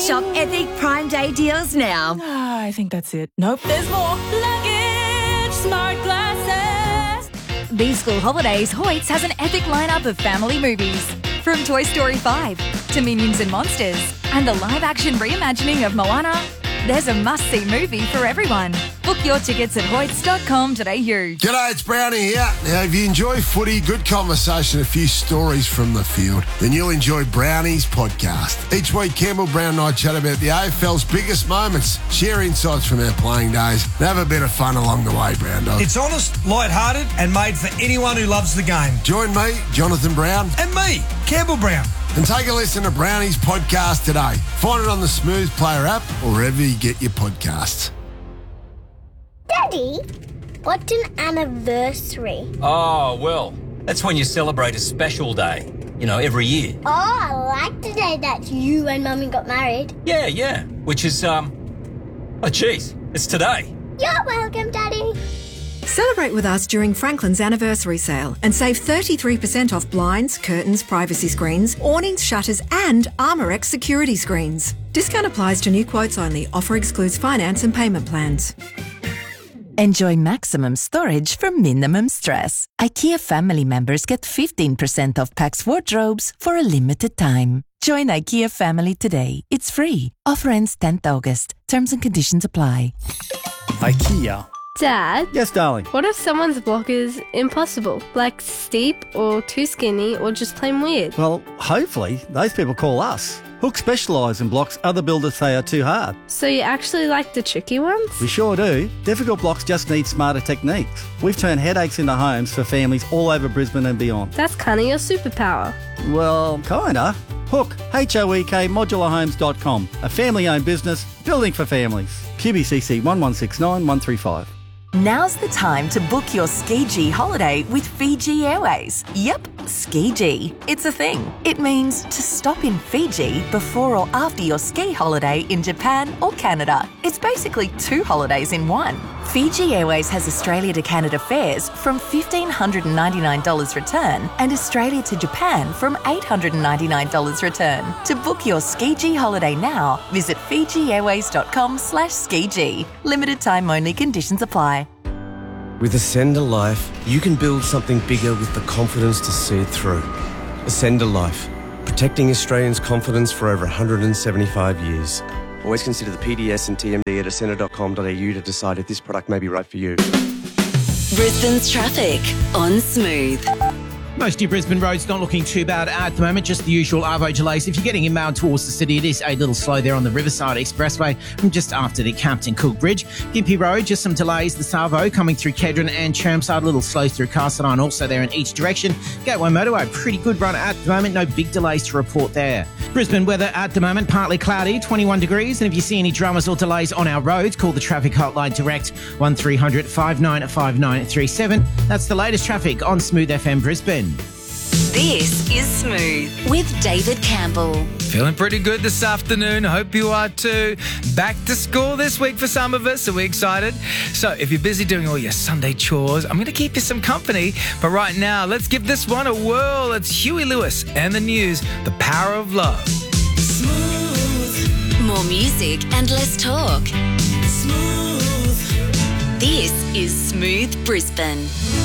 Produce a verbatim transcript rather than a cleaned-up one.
Shop epic Prime Day deals now. Ah, I think that's it. Nope, there's more. Luggage Smart Glasses. These school holidays, Hoyts has an epic lineup of family movies. From Toy Story five to Minions and Monsters and the live-action reimagining of Moana, there's a must-see movie for everyone. Book your tickets at hoyts dot com dot a u. G'day, it's Brownie here. Now, if you enjoy footy, good conversation, a few stories from the field, then you'll enjoy Brownie's podcast. Each week, Campbell Brown and I chat about the A F L's biggest moments, share insights from our playing days, and have a bit of fun along the way, Brown Dog. It's honest, light-hearted, and made for anyone who loves the game. Join me, Jonathan Brown. And me, Campbell Brown. And take a listen to Brownie's podcast today. Find it on the Smooth Player app or wherever you get your podcasts. Daddy, what's an anniversary? Oh, well, that's when you celebrate a special day, you know, every year. Oh, I like the day that you and Mummy got married. Yeah, yeah, which is, um, oh, geez, it's today. You're welcome, Daddy. Celebrate with us during Franklin's anniversary sale and save thirty-three percent off blinds, curtains, privacy screens, awnings, shutters and Armorex security screens. Discount applies to new quotes only. Offer excludes finance and payment plans. Enjoy maximum storage for minimum stress. IKEA family members get fifteen percent off Pax wardrobes for a limited time. Join IKEA family today. It's free. Offer ends tenth August. Terms and conditions apply. IKEA. Dad? Yes, darling? What if someone's block is impossible? Like steep or too skinny or just plain weird? Well, hopefully, those people call us. Hook specialise in blocks other builders say are too hard. So you actually like the tricky ones? We sure do. Difficult blocks just need smarter techniques. We've turned headaches into homes for families all over Brisbane and beyond. That's kind of your superpower. Well, kinda. Hook, H O E K, modular homes dot com. A family-owned business, building for families. Q B C C one one six nine one three five. Now's the time to book your Ski-G holiday with Fiji Airways. Yep, Ski-G. It's a thing. It means to stop in Fiji before or after your ski holiday in Japan or Canada. It's basically two holidays in one. Fiji Airways has Australia to Canada fares from one thousand five hundred ninety-nine dollars return and Australia to Japan from eight hundred ninety-nine dollars return. To book your Ski-G holiday now, visit fiji airways dot com slash ski-g. Limited time only, conditions apply. With Ascend a Life, you can build something bigger with the confidence to see it through. Ascend a Life, protecting Australians' confidence for over one hundred seventy-five years. Always consider the P D S and T M D at ascender dot com dot a u to decide if this product may be right for you. Brisbane's traffic on Smooth. Most new Brisbane roads not looking too bad at the moment, just the usual Arvo delays. If you're getting inbound towards the city, it is a little slow there on the Riverside Expressway from just after the Captain Cook Bridge. Gympie Road, just some delays. The Savo coming through Kedron and Chermside, a little slow through Carseldine, also there in each direction. Gateway Motorway, pretty good run at the moment, no big delays to report there. Brisbane weather at the moment, partly cloudy, twenty-one degrees, and if you see any dramas or delays on our roads, call the traffic hotline direct, one three hundred five nine five nine three seven. That's the latest traffic on Smooth F M Brisbane. This is Smooth with David Campbell. Feeling pretty good this afternoon. Hope you are too. Back to school this week for some of us. Are we excited? So if you're busy doing all your Sunday chores, I'm going to keep you some company. But right now, let's give this one a whirl. It's Huey Lewis and the News, The Power of Love. Smooth. More music and less talk. Smooth. This is Smooth Brisbane.